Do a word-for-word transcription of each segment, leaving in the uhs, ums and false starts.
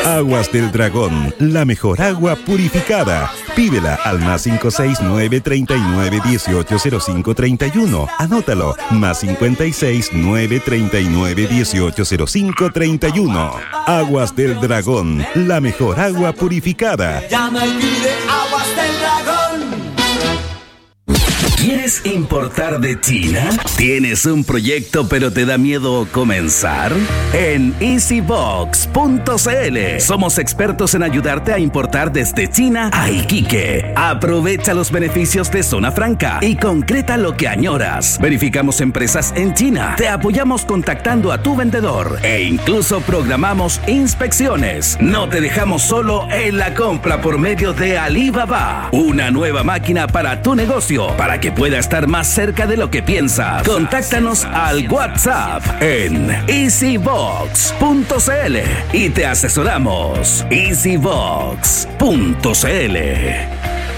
Aguas del Dragón, la mejor agua purificada. Pídela al más cinco seis nueve, treinta y nueve, dieciocho, cero cinco, treinta y uno. Anótalo, más cincuenta y seis nueve, treinta y nueve, dieciocho, cero cinco, treinta y uno. Aguas del Dragón, la mejor agua purificada. Llama y pide Aguas del Dragón. ¿Quieres importar de China? ¿Tienes un proyecto pero te da miedo comenzar? En easybox punto c l somos expertos en ayudarte a importar desde China a Iquique. Aprovecha los beneficios de Zona Franca y concreta lo que añoras. Verificamos empresas en China, te apoyamos contactando a tu vendedor e incluso programamos inspecciones. No te dejamos solo en la compra por medio de Alibaba, una nueva máquina para tu negocio, para que pueda estar más cerca de lo que piensas. Contáctanos al WhatsApp en easybox punto c l y te asesoramos. easybox punto c l.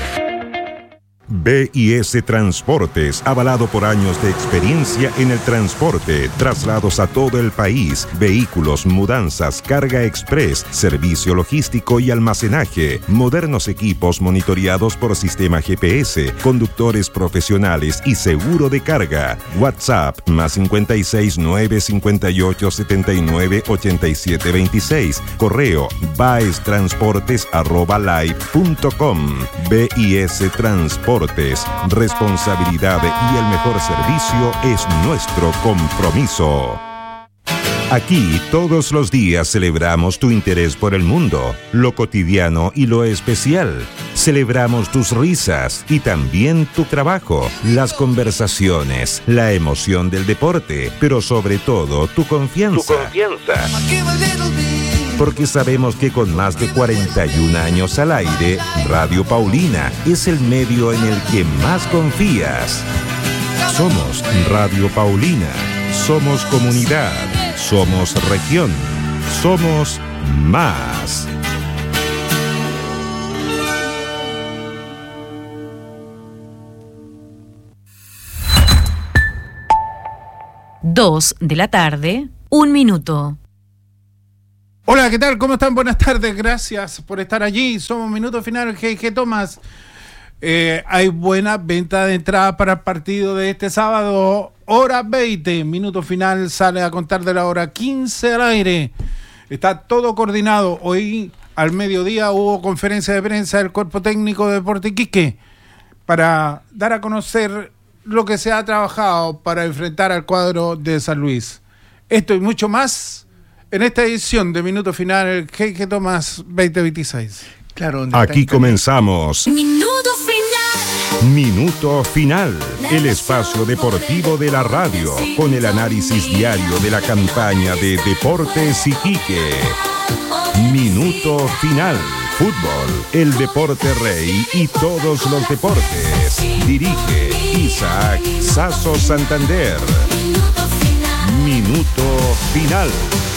B I S Transportes, avalado por años de experiencia en el transporte, traslados a todo el país, vehículos, mudanzas, carga express, servicio logístico y almacenaje, modernos equipos monitoreados por sistema G P S, conductores profesionales y seguro de carga. WhatsApp más cincuenta y seis nueve, cincuenta y ocho, setenta y nueve, ochenta y siete veintiséis. Correo baestransportes arroba live punto com. B I S Transportes. Responsabilidad y el mejor servicio es nuestro compromiso. Aquí todos los días celebramos tu interés por el mundo, lo cotidiano y lo especial. Celebramos tus risas y también tu trabajo, las conversaciones, la emoción del deporte, pero sobre todo tu confianza. Tu confianza. Porque sabemos que con más de cuarenta y un años al aire, Radio Paulina es el medio en el que más confías. Somos Radio Paulina, somos comunidad, somos región, somos más. Dos de la tarde, un minuto. Hola, ¿qué tal? ¿Cómo están? Buenas tardes, gracias por estar allí. Somos Minuto Final, G G Tomás. Eh, hay buena venta de entrada para el partido de este sábado, hora veinte. Minuto Final sale a contar de la hora quince al aire. Está todo coordinado. Hoy al mediodía hubo conferencia de prensa del Cuerpo Técnico de Deportes Iquique para dar a conocer lo que se ha trabajado para enfrentar al cuadro de San Luis. Esto y mucho más en esta edición de Minuto Final, el G G Tomás veinte veintiséis. Claro, aquí comenzamos. Minuto Final. Minuto Final, el espacio deportivo de la radio, con el análisis diario de la campaña de Deportes Iquique. Minuto Final, fútbol, el deporte rey y todos los deportes. Dirige Isaac Sasso Santander. Minuto Final.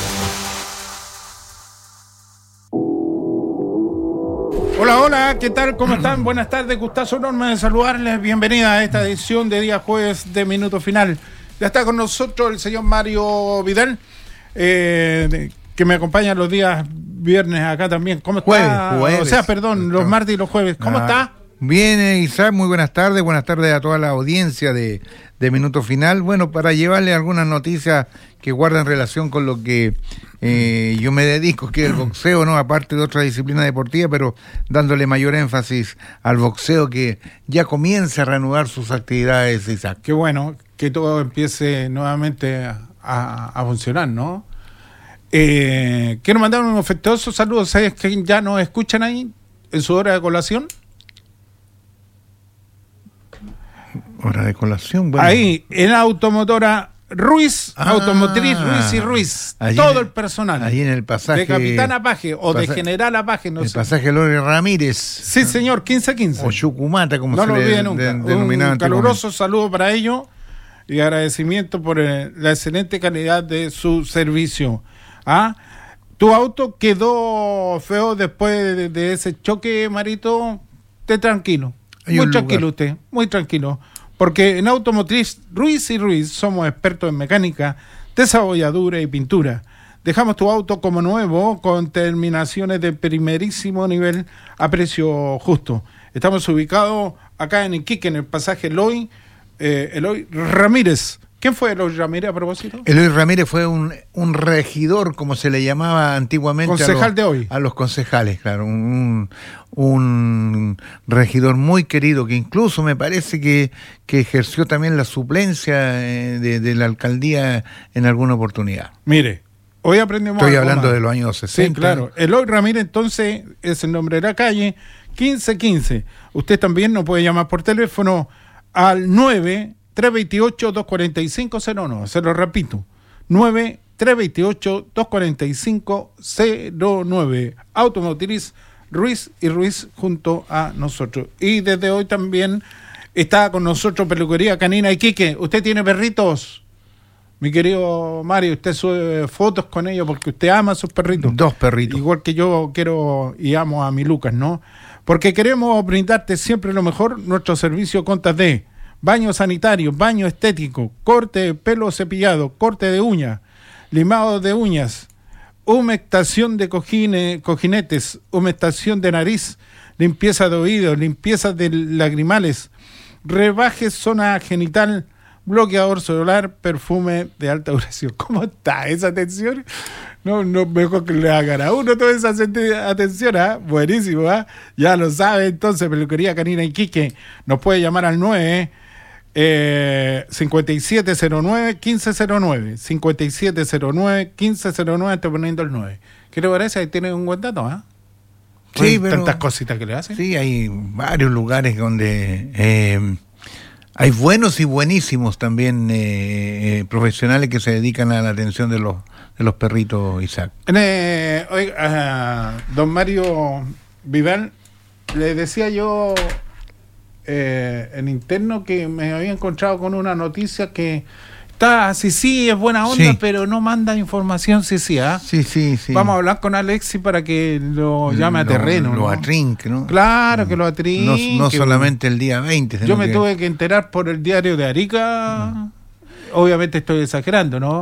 Hola, hola, ¿qué tal? ¿Cómo están? Buenas tardes, gustazo enorme de saludarles. Bienvenida a esta edición de día jueves de Minuto Final. Ya está con nosotros el señor Mario Vidal, eh, de, que me acompaña los días viernes acá también. ¿Cómo está? Jueves, jueves. O sea, perdón, los martes y los jueves. ¿Cómo ah, está? Bien, Isaac, muy buenas tardes. Buenas tardes a toda la audiencia de, de Minuto Final. Bueno, para llevarle algunas noticias que guardan relación con lo que eh, yo me dedico, que es el boxeo, ¿no? Aparte de otra disciplina deportiva, pero dándole mayor énfasis al boxeo, que ya comienza a reanudar sus actividades, Isaac. Qué bueno que todo empiece nuevamente a, a, a funcionar, ¿no? Eh, quiero mandar un afectuoso saludo. ¿Sabes que ya nos escuchan ahí en su hora de colación? Hora de colación, bueno. Ahí, en la automotora Ruiz, ah, Automotriz Ruiz y Ruiz, todo en, el personal. Ahí en el pasaje. De Capitán Apaje o pasa, de General Apaje, no el sé. El pasaje Lore Ramírez. Sí, señor, quince quince. O Chucumata, como no se lo le olvide nunca. De, denominaba. Un caluroso saludo para ellos y agradecimiento por eh, la excelente calidad de su servicio. ¿Ah? ¿Tu auto quedó feo después de, de ese choque, Marito? Esté tranquilo. Hay muy tranquilo lugar. Usted, muy tranquilo. Porque en Automotriz Ruiz y Ruiz somos expertos en mecánica, desabolladura y pintura. Dejamos tu auto como nuevo con terminaciones de primerísimo nivel a precio justo. Estamos ubicados acá en Iquique, en el pasaje Eloy, eh, Eloy Ramírez. ¿Quién fue Eloy Ramírez a propósito? Eloy Ramírez fue un, un regidor, como se le llamaba antiguamente. Concejal a los, de hoy. A los concejales, claro. Un, un regidor muy querido que incluso me parece que, que ejerció también la suplencia de, de la alcaldía en alguna oportunidad. Mire, hoy aprendimos Estoy algo hablando más. de los años sesenta. Sí, claro. Eloy Ramírez, entonces, es el nombre de la calle, quince quince. Usted también nos puede llamar por teléfono al nueve tres dos ocho, dos cuatro cinco cero nueve. Se lo repito, nueve tres dos ocho, dos cuatro cinco cero nueve. Automotriz Ruiz y Ruiz junto a nosotros. Y desde hoy también está con nosotros Peluquería Canina Iquique. ¿Usted tiene perritos? Mi querido Mario, usted sube fotos con ellos porque usted ama a sus perritos. Dos perritos. Igual que yo quiero y amo a mi Lucas, ¿no? Porque queremos brindarte siempre lo mejor. Nuestro servicio consta de baño sanitario, baño estético, corte de pelo cepillado, corte de uñas, limado de uñas, humectación de cojines, cojinetes, humectación de nariz, limpieza de oídos, limpieza de lagrimales, rebaje zona genital, bloqueador solar, perfume de alta duración. ¿Cómo está esa atención? No, no, mejor que le hagan a uno toda esa atención, ¿ah? ¿eh? Buenísimo, ¿ah? ¿eh? Ya lo sabe, entonces, Peluquería Canina Iquique nos puede llamar al nueve eh, cincuenta y siete cero nueve, quince cero nueve, cincuenta y siete cero nueve, quince cero nueve, estoy poniendo el nueve. ¿Qué le parece? Ahí tiene un buen dato, ¿ah? ¿eh? Sí, pero tantas cositas que le hacen. Sí, hay varios lugares donde eh, hay buenos y buenísimos también eh, eh, profesionales que se dedican a la atención de los de los perritos, Isaac. Eh, oiga, uh, don Mario Vival, le decía yo eh, en interno que me había encontrado con una noticia que está, sí, sí, es buena onda, sí, pero no manda información, sí, sí, ¿ah? Sí, sí, sí. Vamos a hablar con Alexis para que lo llame lo, a terreno, Lo ¿no? atrinque, ¿no? Claro, que lo atrinque. No, no solamente el día veinte. Yo me que... tuve que enterar por el diario de Arica. Mm. Obviamente estoy exagerando, ¿no?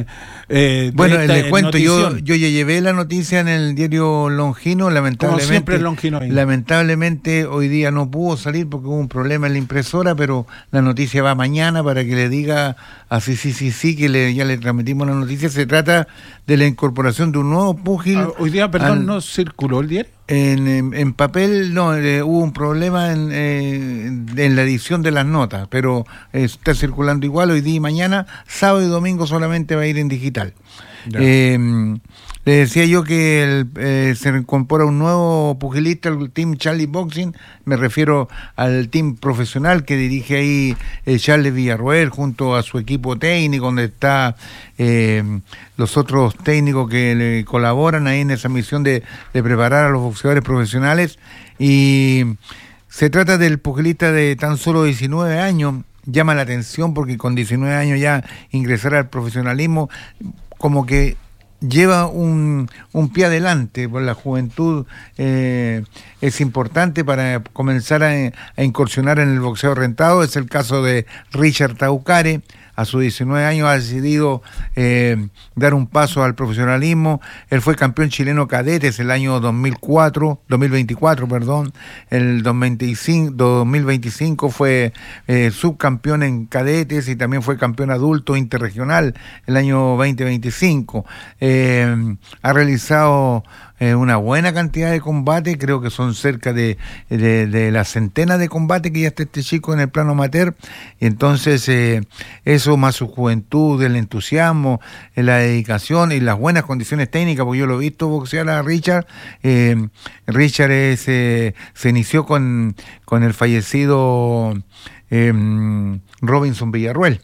eh, bueno, les cuento, yo, yo ya llevé la noticia en el diario Longino, lamentablemente. Como siempre Longino ahí. Lamentablemente hoy día no pudo salir porque hubo un problema en la impresora, pero la noticia va mañana para que le diga así, sí, sí, sí, que le, ya le transmitimos la noticia. Se trata de la incorporación de un nuevo púgil. Ah, hoy día, perdón, al, ¿no circuló el diario? En, en, en papel no, eh, hubo un problema en, eh, en la edición de las notas, pero eh, está circulando igual hoy día y mañana, sábado y domingo solamente va a ir en digital. Eh, le decía yo que el, eh, se incorpora un nuevo pugilista al Team Charlie Boxing, me refiero al team profesional que dirige ahí eh, Charles Villarroel junto a su equipo técnico, donde está eh, los otros técnicos que le colaboran ahí en esa misión de, de preparar a los boxeadores profesionales. Y se trata del pugilista de tan solo diecinueve años. Llama la atención porque con diecinueve años ya ingresar al profesionalismo como que lleva un, un pie adelante, por la juventud eh, es importante para comenzar a, a incursionar en el boxeo rentado. Es el caso de Richard Taucare. A sus diecinueve años ha decidido eh, dar un paso al profesionalismo. Él fue campeón chileno cadetes el año dos mil cuatro, dos mil veinticuatro, perdón. El dos mil veinticinco fue eh, subcampeón en cadetes y también fue campeón adulto interregional el año veinte veinticinco. Eh, ha realizado eh, una buena cantidad de combates, creo que son cerca de, de, de la centena de combates que ya está este chico en el plano amateur. Y entonces eh, eso más su juventud, el entusiasmo, la dedicación y las buenas condiciones técnicas, porque yo lo he visto boxear a Richard. Eh, Richard es, eh, se inició con, con el fallecido eh, Robinson Villarroel.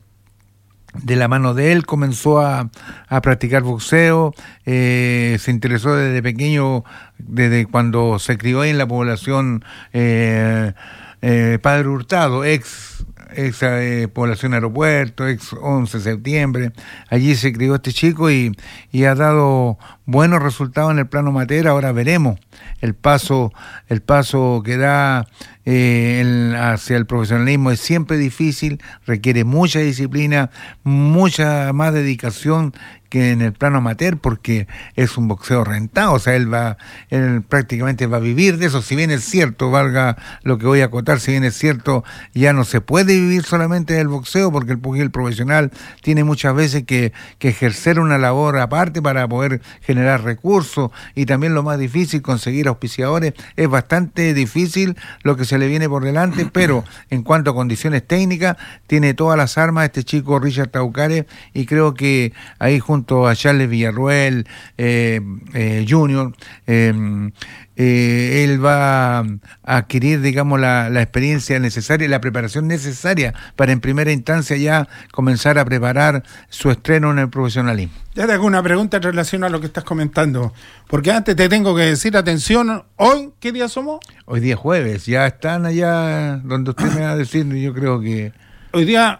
De la mano de él comenzó a, a practicar boxeo, eh, se interesó desde pequeño, desde cuando se crió en la población eh, eh, Padre Hurtado, ex ex eh, población Aeropuerto, ex once de septiembre. Allí se crió este chico y, y ha dado buenos resultados en el plano amateur. Ahora veremos el paso, el paso que da eh, el, hacia el profesionalismo. Es siempre difícil, requiere mucha disciplina, mucha más dedicación que en el plano amateur, porque es un boxeo rentado, o sea, él va, él prácticamente va a vivir de eso. Si bien es cierto, valga lo que voy a acotar, si bien es cierto, ya no se puede vivir solamente del boxeo, porque el pugil profesional tiene muchas veces que, que ejercer una labor aparte para poder generar recursos, y también lo más difícil, conseguir auspiciadores. Es bastante difícil lo que se le viene por delante, pero en cuanto a condiciones técnicas, tiene todas las armas este chico Richard Taucares, y creo que ahí junto a Charles Villarruel eh, eh, Junior, eh, eh, él va a adquirir, digamos, la, la experiencia necesaria y la preparación necesaria para en primera instancia ya comenzar a preparar su estreno en el profesionalismo. Ya te hago una pregunta en relación a lo que estás comentando, porque antes te tengo que decir, atención, hoy, ¿qué día somos? Hoy día jueves, ya están allá donde usted me va a decir, yo creo que... Hoy día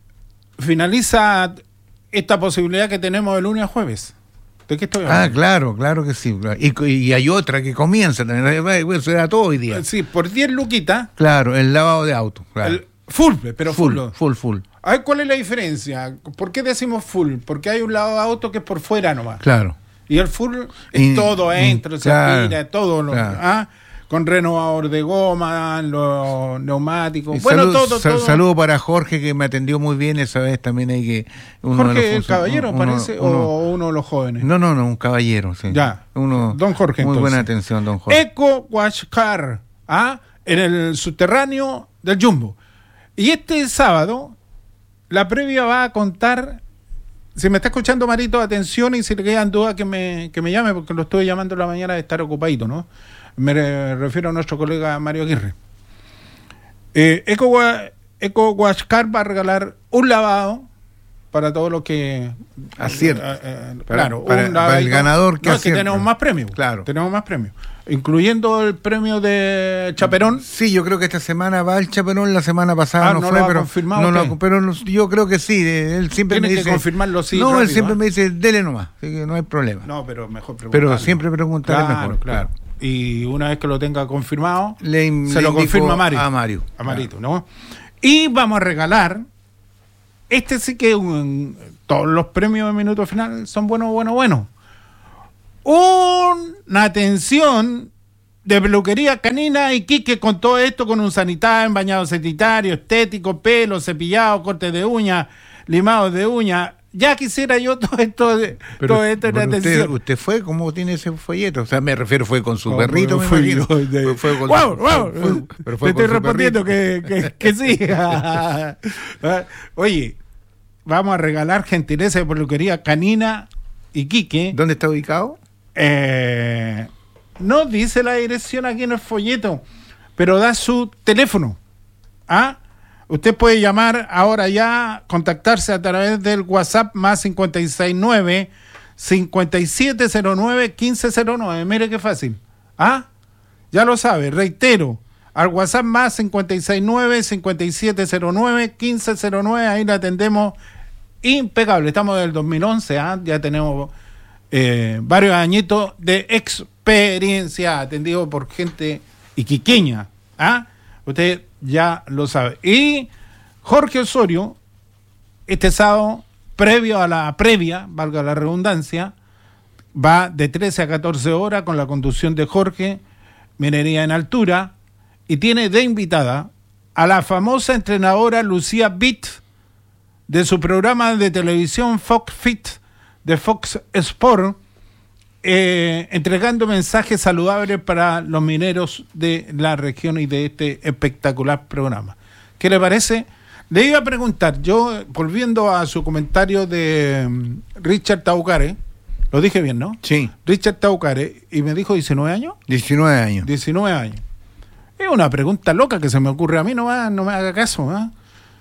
finaliza esta posibilidad que tenemos de lunes a jueves. ¿De qué estoy hablando? Ah, claro, claro que sí. Y, y hay otra que comienza también, eso era todo hoy día. Sí, por diez luquitas. Claro, el lavado de auto, claro. El full, pero full. Full, full, full. A ver, ¿cuál es la diferencia? ¿Por qué decimos full? Porque hay un lavado de auto que es por fuera nomás. Claro. Y el full es Y- todo adentro, y- se claro, aspira, todo lo claro. ¿ah? Con renovador de goma, los neumáticos. Y Bueno, salud- todo, sa- todo. Saludo para Jorge, que me atendió muy bien esa vez. También hay que... Uno de Jorge, los el funcio- caballero, uno- parece, uno- o uno de los jóvenes. No, no, no, un caballero, sí. Ya. Uno, Don Jorge, Muy entonces. buena atención, don Jorge. Eco Wash Car, ¿ah? En el subterráneo del Jumbo. Y este sábado, la previa va a contar. Si me está escuchando, Marito, atención, y si le quedan dudas, que me, que me llame, porque lo estoy llamando en la mañana de estar ocupadito, ¿no? Me re- refiero a nuestro colega Mario Aguirre. Eh, Eco, Wa- Eco Wash Car va a regalar un lavado para todos los que Acierta. eh, eh, Para- claro, para- un para el lavadito. ganador que No, es que acierta. tenemos más premios. Claro. Tenemos más premios. Incluyendo el premio de Chaperón. Sí, yo creo que esta semana va el Chaperón, la semana pasada Ah, no, ¿no fue, lo ha pero confirmado no, usted? no, pero no- yo creo que sí, eh, él siempre Tiene me que dice... confirmarlo, sí, No, él rápido, siempre ¿eh? me dice, dele nomás, así que no hay problema. No, pero mejor preguntar. Pero siempre preguntar es mejor, claro. Y una vez que lo tenga confirmado, Le, se le lo indico confirma a Mario. A Mario. A Marito, ¿no? Y vamos a regalar. Este sí que un- todos los premios de minuto final son buenos, buenos, buenos. Una atención de peluquería canina Iquique, con todo esto, con un sanitario, bañado sanitario, estético, pelo, cepillado, corte de uña, limado de uña. Ya quisiera yo todo esto de Pero, todo esto de pero usted, atención. ¿Usted fue? ¿Cómo tiene ese folleto? O sea, me refiero, fue con su No, perrito, me fui imagino. yo de- Fue- fue con Guau, su- guau, fue- pero fue te con estoy su respondiendo perrito. que, que, que sí. Oye, vamos a regalar gentileza de peluquería canina Iquique. ¿Dónde está ubicado? Eh, no dice la dirección aquí en el folleto, pero da su teléfono. ¿Ah? Usted puede llamar ahora ya, contactarse a través del WhatsApp más cincuenta y seis nueve, cincuenta y siete cero nueve, quince cero nueve. Mire qué fácil. ¿Ah? Ya lo sabe, reitero, al WhatsApp más cincuenta y seis nueve, cincuenta y siete cero nueve, quince cero nueve, ahí la atendemos impecable. Estamos del dos mil once, ¿ah? Ya tenemos eh, varios añitos de experiencia atendido por gente iquiqueña. ¿Ah? Usted ya lo sabe. Y Jorge Osorio, este sábado, previo a la previa, valga la redundancia, va de trece a catorce horas con la conducción de Jorge, Minería en Altura, y tiene de invitada a la famosa entrenadora Lucía Bitt, de su programa de televisión Fox Fit, de Fox Sport, eh, entregando mensajes saludables para los mineros de la región y de este espectacular programa. ¿Qué le parece? Le iba a preguntar, yo, volviendo a su comentario de um, Richard Taucares, lo dije bien, ¿no? Sí. Richard Taucares, y me dijo diecinueve años. diecinueve años. diecinueve años. Es una pregunta loca que se me ocurre a mí, no me, no me haga caso. ¿eh?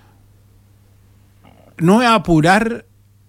No es apurar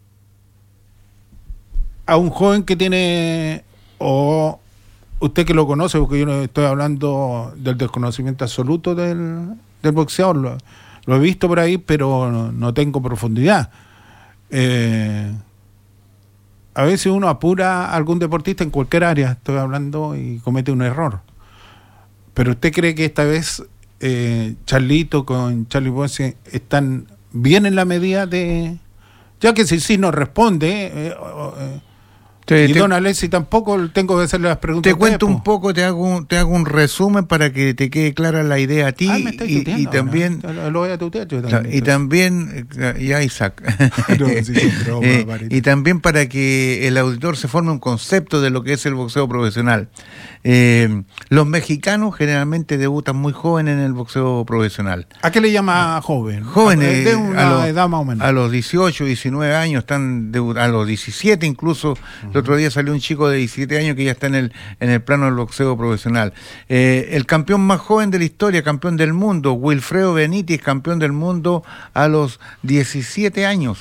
a un joven que tiene, o usted que lo conoce, porque yo no estoy hablando del desconocimiento absoluto del, del boxeador, lo, lo he visto por ahí, pero no, no tengo profundidad. Eh, a veces uno apura a algún deportista en cualquier área, estoy hablando, y comete un error. Pero usted cree que esta vez eh, Charlito con Charlie Ponce están bien en la medida de Ya que si sí no responde, eh, eh, Te, y te, don Alexis tampoco tengo que hacerle las preguntas. te cuento ustedes, un poco, te hago un, te hago un resumen para que te quede clara la idea a ti. Ah, me estoy y, tuteando y también ahora. Lo, lo voy a tutear yo Ta- también. Y también, eh, ya Isaac, No, sí, es broma, Eh, Marito. y también para que el auditor se forme un concepto de lo que es el boxeo profesional. Eh, los mexicanos generalmente debutan muy jóvenes en el boxeo profesional. ¿A qué le llama joven? Jóvenes, De una a los, edad más o menos. a los dieciocho, diecinueve años, están debu- a los diecisiete incluso, uh-huh. El otro día salió un chico de diecisiete años que ya está en el, en el plano del boxeo profesional. Eh, el campeón más joven de la historia, campeón del mundo, Wilfredo Benítez, campeón del mundo a los diecisiete años.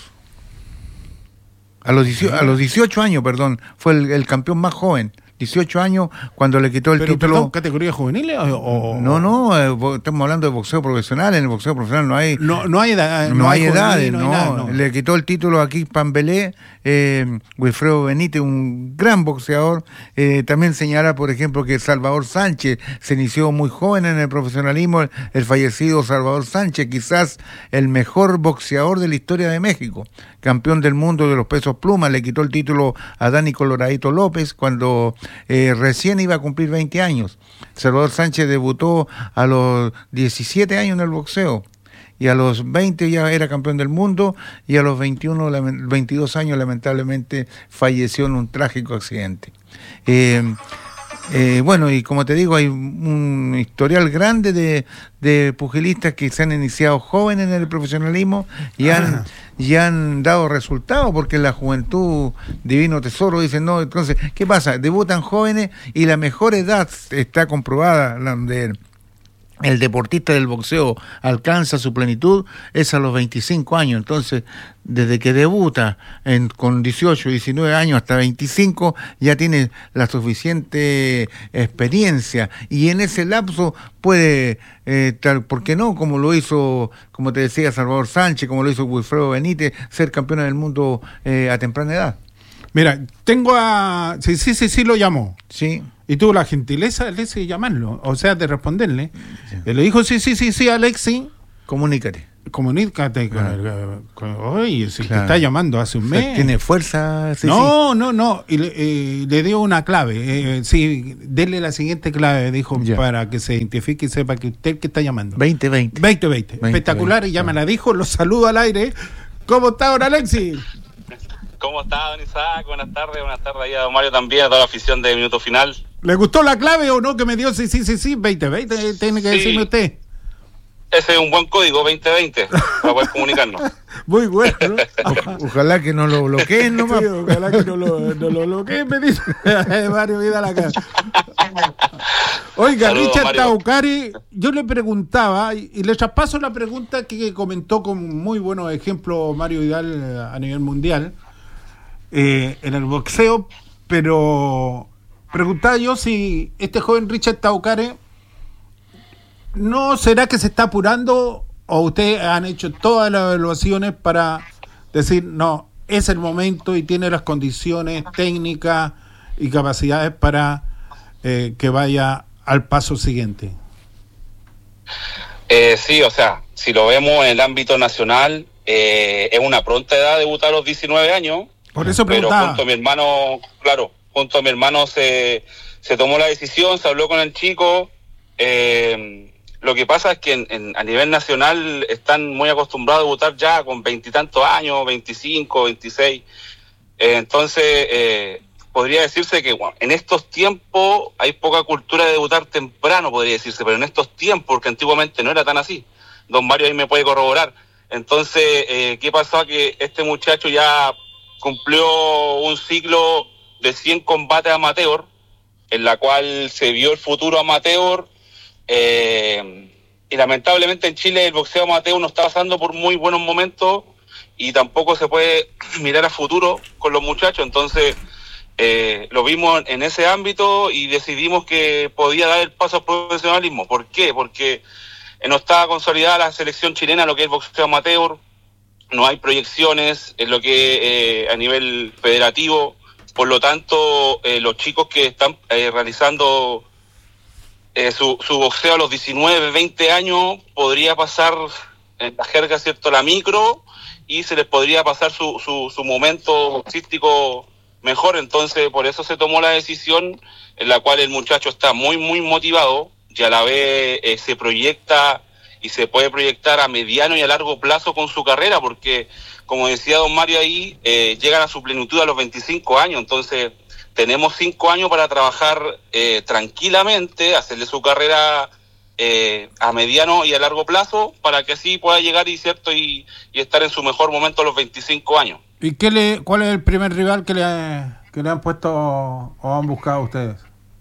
A los, dieciocho, a los dieciocho años, perdón, fue el, el campeón más joven. dieciocho años cuando le quitó el Pero, título. perdón, ¿categoría juvenil o, o...? No, no, eh, bo- estamos hablando de boxeo profesional. En el boxeo profesional no hay... No, no hay edad. No, hay juvenil, edades, no. no. hay nada, no. Le quitó el título aquí Pambelé, eh, Wilfredo Benítez, un gran boxeador. Eh, también señala, por ejemplo, que Salvador Sánchez se inició muy joven en el profesionalismo. El, el fallecido Salvador Sánchez, quizás el mejor boxeador de la historia de México. Campeón del mundo de los pesos plumas, le quitó el título a Dani Coloradito López cuando eh, recién iba a cumplir veinte años. Salvador Sánchez debutó a los diecisiete años en el boxeo. Y a los veinte ya era campeón del mundo y a los veintiuno, veintidós años lamentablemente falleció en un trágico accidente. Eh, eh, bueno, y como te digo, hay un historial grande de, de pugilistas que se han iniciado jóvenes en el profesionalismo y han, ah. y han dado resultados, porque la juventud divino tesoro, dicen, no, entonces, ¿qué pasa? Debutan jóvenes y la mejor edad está comprobada, la de el deportista del boxeo alcanza su plenitud es a los veinticinco años. Entonces, desde que debuta en, con dieciocho, diecinueve años hasta veinticinco, ya tiene la suficiente experiencia y en ese lapso puede, eh, tal, ¿por qué no? Como lo hizo, como te decía, Salvador Sánchez, como lo hizo Wilfredo Benítez, ser campeón del mundo eh, a temprana edad. Mira, tengo a... Sí, sí, sí, sí lo llamó. Sí. Y tuvo la gentileza, Alexis, de llamarlo, o sea, de responderle. Sí. Él le dijo, sí, sí, sí, sí, Alexis. Comunícate. Comunícate. Claro. Con, con, oye, si claro. te está llamando hace un mes. ¿Tiene fuerza? Sí, no, sí. no, no. Y le, eh, le dio una clave. Eh, sí, denle la siguiente clave, dijo, ya. Para que se identifique y sepa que usted que está llamando. veinte veinte. veinte veinte. Espectacular, veinte, y ya me la dijo, lo saludo al aire. ¿Cómo está, don Alexis? ¿Cómo está, don Isaac? Buenas tardes, buenas tardes ahí a don Mario también, a toda la afición de Minuto Final. ¿Le gustó la clave o no que me dio? Sí, sí, sí, sí, veinte veinte, tiene que sí. Decirme usted. Ese es un buen código, veinte veinte, para poder comunicarnos. Muy bueno. O, ojalá que no lo bloqueen nomás. Sí, ojalá que no lo, no lo bloqueen, me dice Mario Vidal acá. Oiga, saludos, Richard Mario. Taucari, yo le preguntaba, y, y le traspaso la pregunta que comentó con muy buenos ejemplos Mario Vidal a nivel mundial, eh, en el boxeo, pero preguntaba yo si este joven Richard Taucari, ¿no será que se está apurando o ustedes han hecho todas las evaluaciones para decir, no, es el momento y tiene las condiciones técnicas y capacidades para eh, que vaya al paso siguiente? Eh, sí, o sea, si lo vemos en el ámbito nacional, eh, es una pronta edad de debutar a los diecinueve años. Por eso pero preguntaba. junto a mi hermano, claro, junto a mi hermano se, se tomó la decisión, se habló con el chico. Eh, lo que pasa es que en, en, a nivel nacional están muy acostumbrados a debutar ya con veintitantos años, veinticinco, veintiséis. Eh, entonces, eh, podría decirse que bueno, en estos tiempos hay poca cultura de debutar temprano, podría decirse, pero en estos tiempos, porque antiguamente no era tan así. Don Mario ahí me puede corroborar. Entonces, eh, ¿qué pasó? Que este muchacho ya cumplió un ciclo de cien combates amateur, en la cual se vio el futuro amateur, eh, y lamentablemente en Chile el boxeo amateur no está pasando por muy buenos momentos y tampoco se puede mirar a futuro con los muchachos. Entonces eh, lo vimos en ese ámbito y decidimos que podía dar el paso al profesionalismo. ¿Por qué? Porque no estaba consolidada la selección chilena, lo que es el boxeo amateur. No hay proyecciones en lo que eh, a nivel federativo, por lo tanto eh, los chicos que están eh, realizando eh, su, su boxeo a los diecinueve, veinte años podría pasar en la jerga, ¿cierto?, la micro, y se les podría pasar su, su, su momento boxístico mejor. Entonces, por eso se tomó la decisión, en la cual el muchacho está muy, muy motivado, y a la vez eh, se proyecta y se puede proyectar a mediano y a largo plazo con su carrera, porque, como decía don Mario ahí, eh, llegan a su plenitud a los veinticinco años, entonces tenemos cinco años para trabajar eh, tranquilamente, hacerle su carrera eh, a mediano y a largo plazo, para que así pueda llegar y cierto y, y estar en su mejor momento a los veinticinco años. ¿Y qué le, cuál es el primer rival que le, que le han puesto o han buscado ustedes?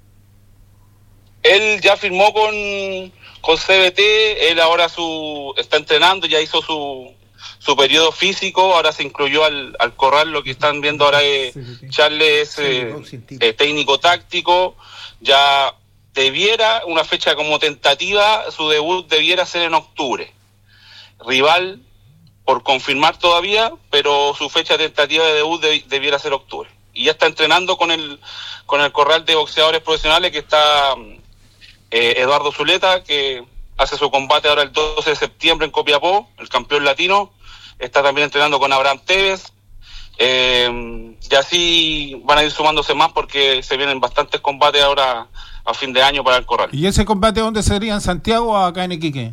Él ya firmó con, con C B T, él ahora su está entrenando, ya hizo su su periodo físico, ahora se incluyó al, al corral, lo que están viendo ahora es Charles, eh, eh, técnico táctico, ya debiera, una fecha como tentativa, su debut debiera ser en octubre. Rival por confirmar todavía, pero su fecha tentativa de debut de, debiera ser octubre. Y ya está entrenando con el con el corral de boxeadores profesionales que está eh, Eduardo Zuleta, que hace su combate ahora el doce de septiembre en Copiapó, el campeón latino. Está también entrenando con Abraham Tevez. Eh, y así van a ir sumándose más porque se vienen bastantes combates ahora a fin de año para el corral. ¿Y ese combate dónde sería? ¿En Santiago o acá en Iquique?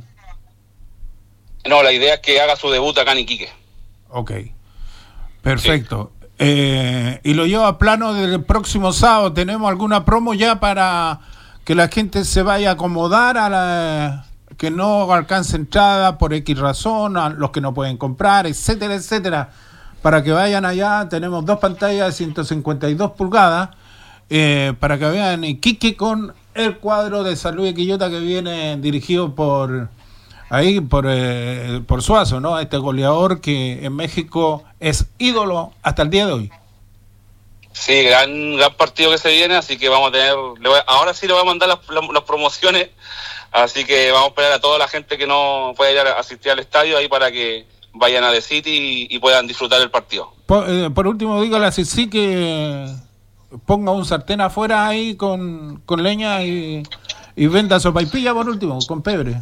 No, la idea es que haga su debut acá en Iquique. Ok, perfecto. Sí. Eh, y lo lleva a plano del próximo sábado. ¿Tenemos alguna promo ya para que la gente se vaya a acomodar a la... que no alcance entrada por X razón, a los que no pueden comprar, etcétera, etcétera, para que vayan allá? Tenemos dos pantallas de ciento cincuenta y dos pulgadas, eh, para que vean Iquique con el cuadro de San Luis de Quillota, que viene dirigido por ahí, por, eh, por Suazo, ¿no? Este goleador que en México es ídolo hasta el día de hoy. Sí, gran, gran partido que se viene, así que vamos a tener, le voy, ahora sí le voy a mandar las, las, las promociones. Así que vamos a esperar a toda la gente que no pueda ir a asistir al estadio ahí para que vayan a The City y, y puedan disfrutar del partido. Por, eh, por último, dígale a Cici que ponga un sartén afuera ahí con, con leña y, y venda sopaipilla por último, con pebre.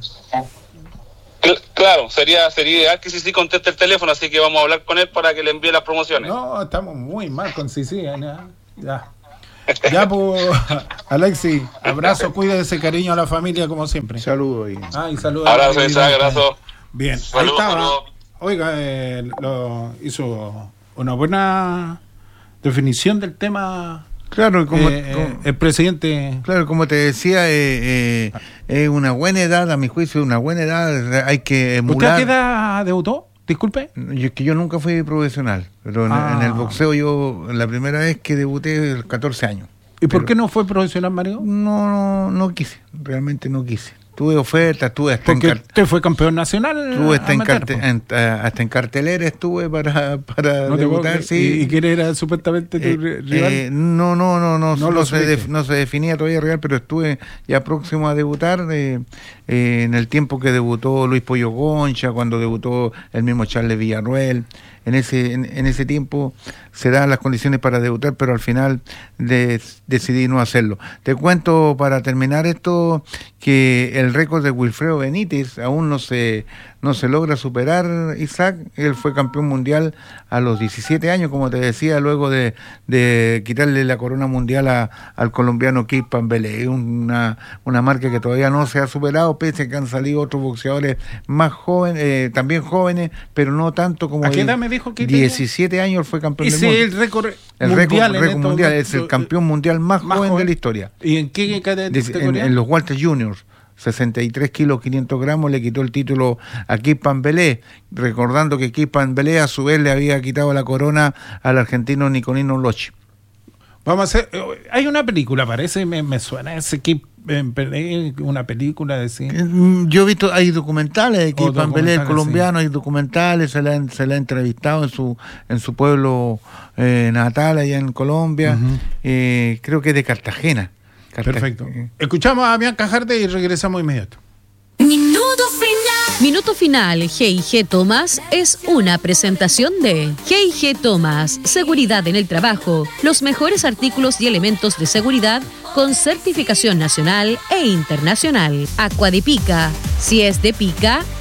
Claro, sería sería ideal que Cici conteste el teléfono, así que vamos a hablar con él para que le envíe las promociones. No, estamos muy mal con Cici, ¿eh? Ya. Ya, pues, Alexi, abrazo, cuídese, cariño a la familia como siempre. Saludos. Y... Ah, y saludos. Abrazo, abrazo. Bien, saludos, ahí estaba. Saludos. Oiga, eh, lo hizo una buena definición del tema. Claro, como, eh, como el presidente. Claro, como te decía, eh, eh, es una buena edad, a mi juicio, una buena edad. Hay que emular. ¿Usted a qué edad debutó? Disculpe. Yo, que yo nunca fui profesional, pero en, ah. en el boxeo yo, la primera vez que debuté, catorce años. ¿Y por pero, qué no fue profesional, Mario? No, no, no quise, realmente no quise. Tuve ofertas, tuve hasta Porque en usted fue campeón nacional. Tuve hasta, amateur, en, en, hasta en cartelera estuve para, para no debutar, sí. ¿Y quién era supuestamente tu eh, rival? Eh, no, no, no, no, no, no, se def, no se definía todavía real, pero estuve ya próximo a debutar eh, eh, en el tiempo que debutó Luis Pollo Goncha, cuando debutó el mismo Charles Villarruel. En ese, en, en ese tiempo se dan las condiciones para debutar, pero al final de, decidí no hacerlo. Te cuento, para terminar esto, que el récord de Wilfredo Benítez aún no se no se logra superar, Isaac. Él fue campeón mundial a los diecisiete años, como te decía, luego de, de quitarle la corona mundial a, al colombiano Keith Pambelé. Una, una marca que todavía no se ha superado, pese a que han salido otros boxeadores más jóvenes, eh, también jóvenes, pero no tanto como... ¿A qué edad me dijo que diecisiete años él fue campeón del mundo. ¿Y el récord el mundial? récord, récord mundial es el campeón mundial más, más joven, joven de la historia. ¿Y en qué categoría? En, en los Walter Juniors. sesenta y tres kilos, quinientos gramos, le quitó el título a Keith Pambelé, recordando que Keith Pambelé a su vez le había quitado la corona al argentino Nicolino Lochi. Vamos a hacer, hay una película, parece, me, me suena ese Keith Pambelé, una película de sí. Yo he visto, hay documentales de Keith Pambelé, el colombiano, sí. Hay documentales, se le ha, se le ha entrevistado en su en su pueblo eh, natal, allá en Colombia, uh-huh. eh, creo que es de Cartagena. Perfecto. Escuchamos a Bianca Jarte y regresamos inmediato. Minuto final. Minuto final. G y G Thomas es una presentación de G y G Thomas. Seguridad en el trabajo. Los mejores artículos y elementos de seguridad con certificación nacional e internacional. Aqua de Pica. Si es de pica,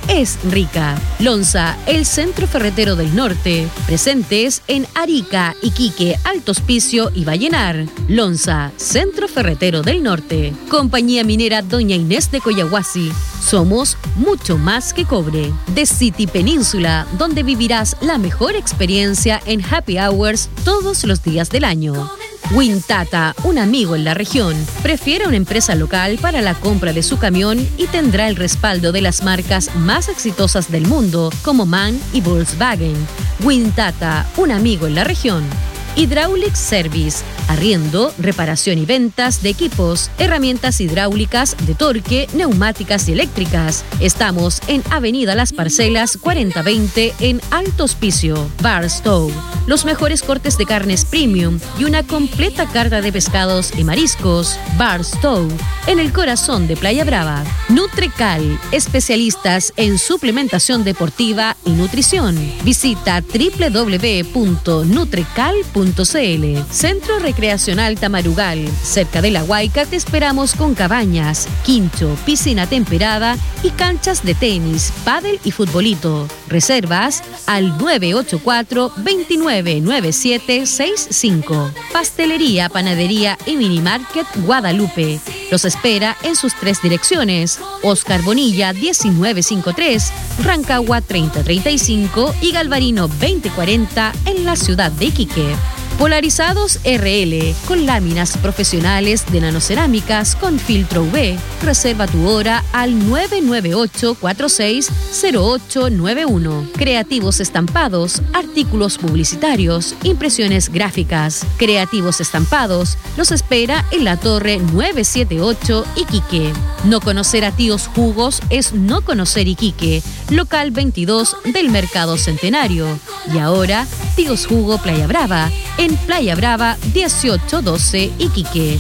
es rica. Lonza, el centro ferretero del norte. Presentes en Arica, Iquique, Alto Hospicio y Vallenar. Lonza, centro ferretero del norte. Compañía minera Doña Inés de Coyahuasi. Somos mucho más que cobre. The City Península, donde vivirás la mejor experiencia en happy hours todos los días del año. Wintata, un amigo en la región. Prefiere una empresa local para la compra de su camión y tendrá el respaldo de las marcas más exitosas del mundo como MAN y Volkswagen. Wintata, un amigo en la región. Hydraulic Service, arriendo, reparación y ventas de equipos, herramientas hidráulicas, de torque, neumáticas y eléctricas. Estamos en Avenida Las Parcelas cuarenta veinte en Alto Hospicio. Barstow, los mejores cortes de carnes premium y una completa carta de pescados y mariscos. Barstow, en el corazón de Playa Brava. Nutrecal, especialistas en suplementación deportiva y nutrición. Visita doble u doble u doble u punto nutrecal punto c l. Centro Recreacional Tamarugal, cerca de La Huayca te esperamos con cabañas, quincho, piscina temperada y canchas de tenis, pádel y futbolito. Reservas al nueve ocho cuatro, dos nueve nueve siete seis cinco. Pastelería, panadería y mini market Guadalupe. Los espera en sus tres direcciones: Oscar Bonilla diecinueve cincuenta y tres, Rancagua treinta treinta y cinco y Galvarino veinte cuarenta en la ciudad de Iquique. Polarizados R L, con láminas profesionales de nanocerámicas con filtro U V. Reserva tu hora al nueve nueve ocho cuatro seis cero ocho nueve uno. Creativos Estampados, artículos publicitarios, impresiones gráficas. Creativos Estampados los espera en la Torre novecientos setenta y ocho Iquique. No conocer a Tíos Jugos es no conocer Iquique. Local veintidós del Mercado Centenario. Y ahora, Tíos Jugo Playa Brava, en Playa Brava dieciocho doce Iquique.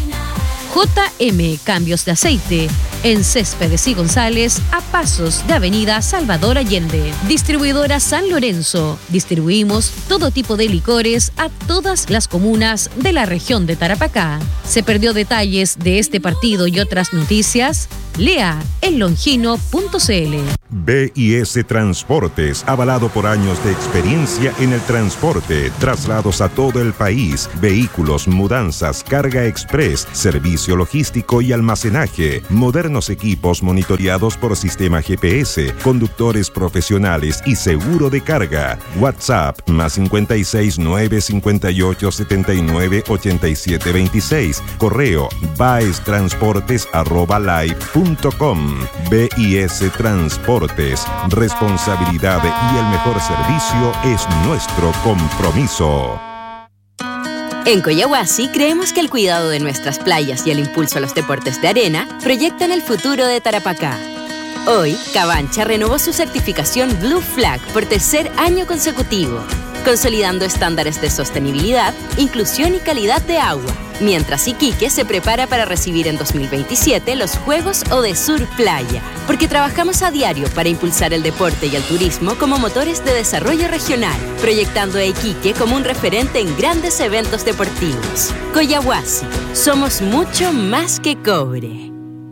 J M Cambios de Aceite, en Céspedes y González, a pasos de Avenida Salvador Allende. Distribuidora San Lorenzo. Distribuimos todo tipo de licores a todas las comunas de la región de Tarapacá. ¿Se perdió detalles de este partido y otras noticias? Lea en longino punto c l. B I S Transportes, avalado por años de experiencia en el transporte, traslados a todo el país, vehículos, mudanzas, carga express, servicio logístico y almacenaje, modernos equipos monitoreados por sistema G P S, conductores profesionales y seguro de carga. WhatsApp más cincuenta y seis, nueve cincuenta y ocho, setenta y nueve, ochenta y siete veintiséis. Correo baestransportes arroba live punto com. B I S Transportes. Responsabilidad y el mejor servicio es nuestro compromiso. En Coyahuasi creemos que el cuidado de nuestras playas y el impulso a los deportes de arena proyectan el futuro de Tarapacá. Hoy, Cabancha renovó su certificación Blue Flag por tercer año consecutivo, consolidando estándares de sostenibilidad, inclusión y calidad de agua, mientras Iquique se prepara para recibir en dos mil veintisiete los Juegos Odesur Playa, porque trabajamos a diario para impulsar el deporte y el turismo como motores de desarrollo regional, proyectando a Iquique como un referente en grandes eventos deportivos. Coyahuasi, somos mucho más que cobre.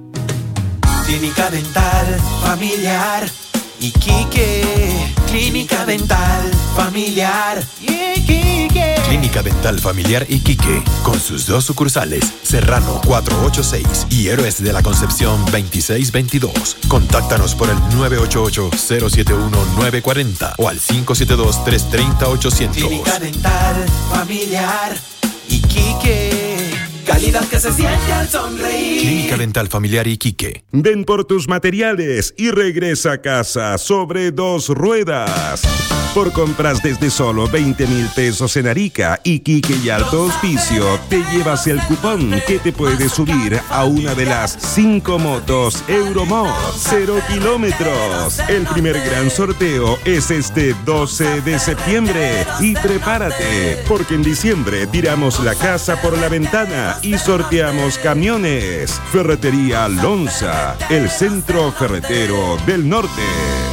Clínica Dental Familiar Iquique. Clínica Dental Familiar Iquique. Clínica Dental Familiar Iquique, con sus dos sucursales, Serrano cuatrocientos ochenta y seis y Héroes de la Concepción veintiséis veintidós. Contáctanos por el nueve ocho ocho, cero siete uno, nueve cuatro cero o al cinco siete dos, tres tres cero, ochocientos. Clínica Dental Familiar Iquique. Calidad que se siente al sonreír. Clínica Dental Familiar Iquique. Ven por tus materiales y regresa a casa sobre dos ruedas. Por compras desde solo veinte mil pesos en Arica, Iquique y Alto Hospicio, te llevas el cupón que te puede subir a una de las cinco motos Euromod cero kilómetros. El primer gran sorteo es este doce de septiembre. Y prepárate, porque en diciembre tiramos la casa por la ventana y sorteamos camiones. Ferretería Lonza, el centro ferretero del norte.